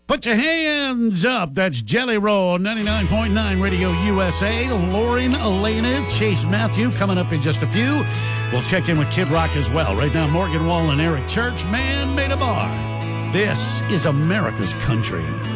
Put your hands up. That's Jelly Roll, 99.9 Radio USA. Lauren, Elena, Chase Matthew coming up in just a few. We'll check in with Kid Rock as well. Right now, Morgan Wall and Eric Church, Man Made a Bar. This is America's Country.